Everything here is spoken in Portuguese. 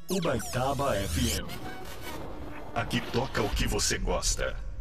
Ubaitaba FM. Aqui toca o que você gosta.